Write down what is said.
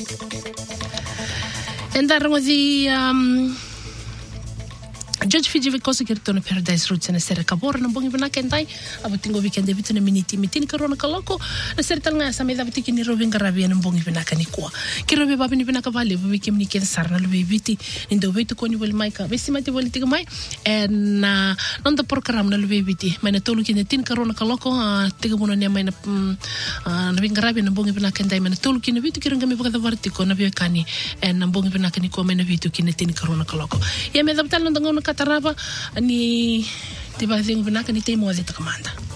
Andaram di George Fiji Vikosi che ritorna Paradise Roots na sera kabor na bongi bana kentai abutingo weekend bitu na miniti karona kaloko na sera tanga sa meda bitiki ni robin garabi na bongi bana kanikwa ki robe babi ni bana kabale babi kim ni ken sarna lobe biti ndo wetu koni wel maika besi mati wel tiga mai na nonda program na lobe biti mai na tolu ki tin karona kaloko tiga bono ne mai na robin garabi na bongi bana kentai mai na tolu ki na bitu ki ranga me baka vartiko na bekani na bongi bana kanikwa mai na bitu ki na tin karona kaloko ya meda batal nonda ngona kataraba ni tiba zingu binaka ni teimo wa zita kamanda.